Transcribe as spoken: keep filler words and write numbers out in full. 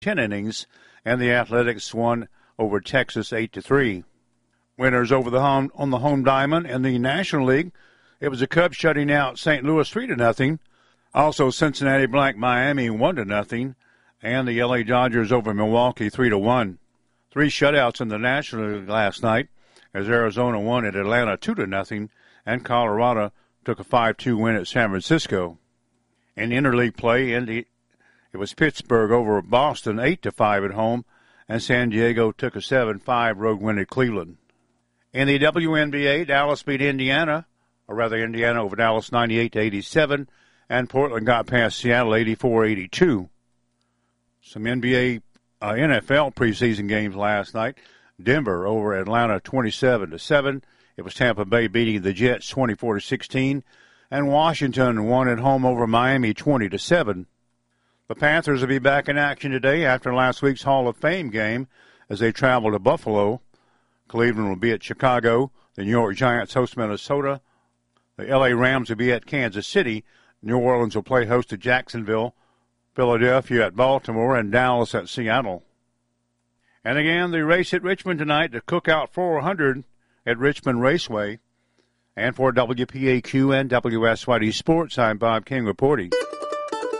ten innings, and the Athletics won over Texas eight to three. Winners over the home on the home diamond in the National League. It was the Cubs shutting out Saint Louis three to nothing. Also, Cincinnati blanked Miami one to nothing, and the L A Dodgers over Milwaukee three to one. Three shutouts in the National League last night, as Arizona won at Atlanta two to nothing, and Colorado took a five two win at San Francisco. In interleague play, Indy, it was Pittsburgh over Boston eight to five at home, and San Diego took a seven five road win at Cleveland. In the W N B A, Dallas beat Indiana, or rather Indiana over Dallas ninety-eight to eighty-seven, and Portland got past Seattle eighty-four eighty-two. Some N B A, uh, N F L preseason games last night. Denver over Atlanta twenty-seven to seven. It was Tampa Bay beating the Jets twenty-four to sixteen, and Washington won at home over Miami twenty to seven. The Panthers will be back in action today after last week's Hall of Fame game as they travel to Buffalo. Cleveland will be at Chicago. The New York Giants host Minnesota. The L A Rams will be at Kansas City. New Orleans will play host to Jacksonville. Philadelphia at Baltimore, and Dallas at Seattle. And again, the race at Richmond tonight, the Cookout four hundred at Richmond Raceway. And for W P A Q and W S Y D Sports, I'm Bob King reporting.